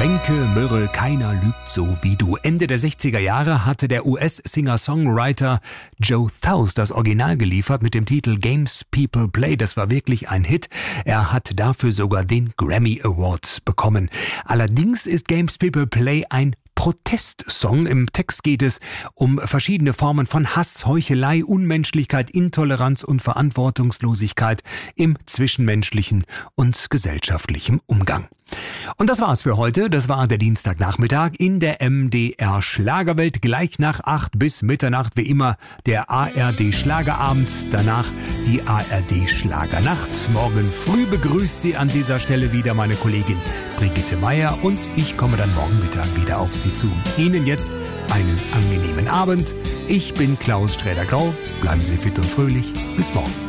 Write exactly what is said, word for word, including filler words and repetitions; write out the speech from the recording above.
Fränke, Mürre, keiner lügt so wie du. Ende der sechziger Jahre hatte der U S-Singer-Songwriter Joe Thouse das Original geliefert mit dem Titel Games People Play. Das war wirklich ein Hit. Er hat dafür sogar den Grammy Award bekommen. Allerdings ist Games People Play ein Protestsong. Im Text geht es um verschiedene Formen von Hass, Heuchelei, Unmenschlichkeit, Intoleranz und Verantwortungslosigkeit im zwischenmenschlichen und gesellschaftlichen Umgang. Und das war's für heute. Das war der Dienstagnachmittag in der M D R Schlagerwelt. Gleich nach acht bis Mitternacht wie immer der A R D Schlagerabend. Danach die A R D Schlagernacht. Morgen früh begrüßt Sie an dieser Stelle wieder meine Kollegin Brigitte Meier und ich komme dann morgen Mittag wieder auf Sie zu. Ihnen jetzt einen angenehmen Abend. Ich bin Klaus Sträder-Grau. Bleiben Sie fit und fröhlich. Bis morgen.